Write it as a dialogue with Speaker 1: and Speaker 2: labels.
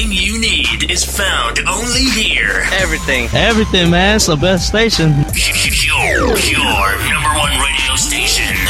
Speaker 1: Everything you need is found only here.
Speaker 2: Everything, man. It's the best station.
Speaker 1: Your number one radio station.